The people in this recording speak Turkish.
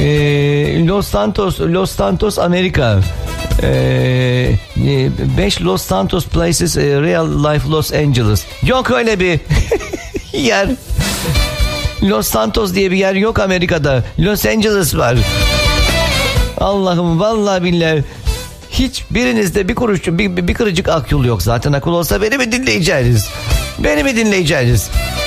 Los Santos Amerika. 5 Los Santos Places, Real Life Los Angeles. Yok öyle bir yer. Los Santos diye bir yer yok Amerika'da. Los Angeles var. Allah'ım vallahi billahi. Hiçbirinizde bir kuruşçuk, bir kırıcık akıl yok zaten. Akıl olsa beni mi dinleyeceğiniz? Beni mi dinleyeceğiniz?